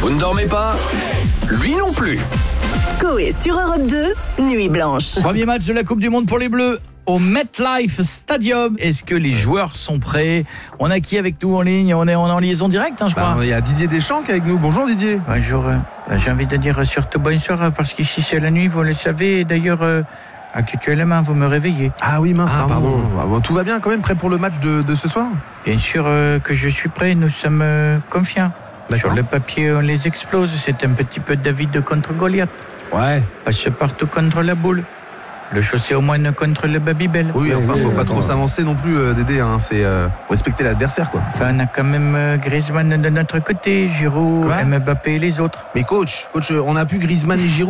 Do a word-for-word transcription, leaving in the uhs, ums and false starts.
Vous ne dormez pas ? Lui non plus. Coé sur Europe deux, Nuit Blanche. Premier match de la Coupe du Monde pour les Bleus au MetLife Stadium. Est-ce que les joueurs sont prêts ? On a qui avec nous en ligne ? On est en liaison directe, hein, je crois. Bah, il y a Didier Deschamps qui est avec nous. Bonjour Didier. Bonjour. Euh, j'ai envie de dire surtout bonsoir parce qu'ici c'est la nuit, vous le savez. D'ailleurs, euh, actuellement, vous me réveillez. Ah oui, mince, Ah, pardon. pardon. Ah, bon, tout va bien quand même, prêt pour le match de, de ce soir ? Bien sûr euh, que je suis prêt, nous sommes euh, confiants. D'accord. Sur le papier, on les explose. C'est un petit peu David contre Goliath. Ouais. Passe-partout contre la boule. Le chaussé au moins contre le Babybel. Oui, Oui, enfin, oui, faut oui, pas oui. trop s'avancer non plus, euh, Dédé. Hein. C'est, euh, faut respecter l'adversaire, quoi. Enfin, on a quand même euh, Griezmann de notre côté, Giroud, Quoi ? Mbappé et les autres. Mais coach, coach, euh, on a pu Griezmann et Giroud.